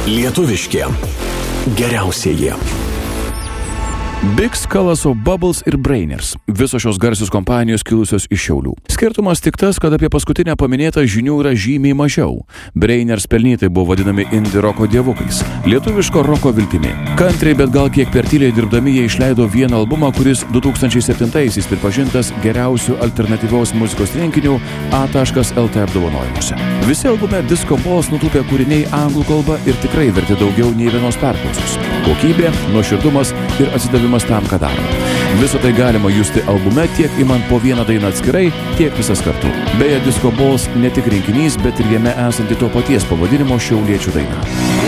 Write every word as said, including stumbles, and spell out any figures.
Lietuviški geriausieji. Big Skulls of Bubbles ir Brainers. Visos šios garsios kompanijos kilusios iš Šiaulių. Skirtumas tik tas, kad apie paskutinę paminėtą žinių yra žymiai mažiau. Brainers pelnytai buvo vadinami indie roko dievukais, lietuviško roko viltimi. Kantriai, bet gal kiek per tyliai dirbdami jie išleido vieną albumą, kuris du tūkstančiai septintaisiais pripažintas geriausių alternatyvios muzikos rinkinių A L T apdovanojimuose. Visi albume Disco Balls nutūpę kūriniai anglų kalba ir tikrai verti daugiau nei vienos perklausos. Kokybė, nuoširdumas ir atsidavimas tam, ką daro. Visą tai galima justi albume tiek imant po vieną dainą atskirai, tiek visas kartu. Beje, Disco Balls ne tik rinkinys, bet ir jame esanti to paties pavadinimo šiauliečių daina.